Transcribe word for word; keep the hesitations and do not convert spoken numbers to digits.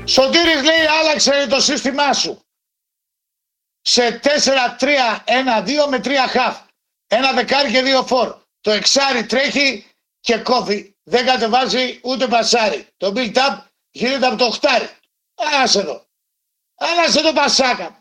Σωτήρης λέει άλλαξε το σύστημά σου. Σε τέσσερα τρία ένα δύο με τρία χαφ. Ένα δεκάρι και δύο φορ. Το εξάρι τρέχει και κόβει. Δεν κατεβάζει ούτε πασάρι. Το build up γίνεται από το οχτάρι. Άσε εδώ. Άσε το πασάκα.